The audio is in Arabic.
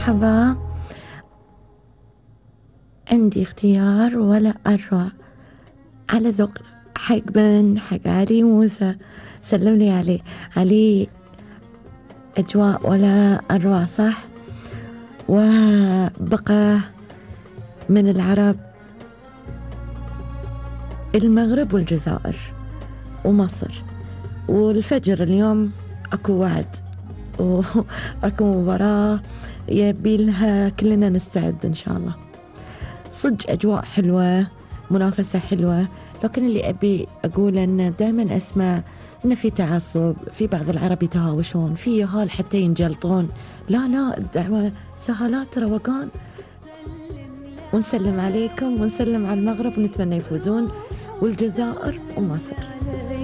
مرحبا، عندي اختيار ولا أروع على ذوق حق بن حق علي موسى. سلم لي عليه. علي أجواء ولا أروع، صح؟ وبقى من العرب، المغرب والجزائر ومصر، والفجر اليوم أكو وعد وأكو مباراة يبيلها كلنا نستعد إن شاء الله. صدق أجواء حلوة، منافسة حلوة، لكن اللي أبي أقوله أن دائما أسمع أن في تعصب، في بعض العرب يتهاوشون، في يهال حتى ينجلطون. لا الدعوة سهالات روقان. ونسلم عليكم ونسلم على المغرب ونتمنى يفوزون، والجزائر ومصر.